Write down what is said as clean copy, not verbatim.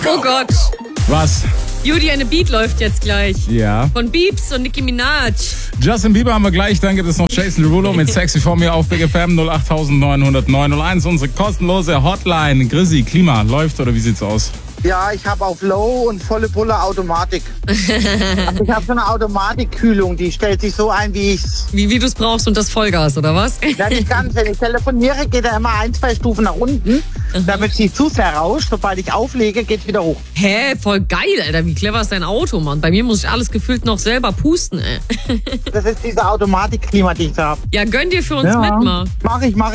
Oh Gott. Was? Judy, eine Beat läuft jetzt gleich. Ja. Von Beeps und Nicki Minaj. Justin Bieber haben wir gleich, dann gibt es noch Jason Derulo mit Sexy vor mir auf Big FM 0890901. Unsere kostenlose Hotline. Grizzly, Klima, läuft oder wie sieht's aus? Ja, ich habe auf Low und volle Pulle Automatik. Ich habe so eine Automatikkühlung, die stellt sich so ein, wie ich's. Wie du es brauchst und das Vollgas, oder was? Ja, nicht ganz. Wenn ich telefoniere, geht er immer 1-2 Stufen nach unten, damit es nicht zu sehr rauscht. Sobald ich auflege, geht's wieder hoch. Hä, voll geil, Alter. Wie clever ist dein Auto, Mann? Bei mir muss ich alles gefühlt noch selber pusten, ey. Das ist diese Automatikklima, die ich da habe. Ja, gönn dir für uns mit, mal. Mach ich.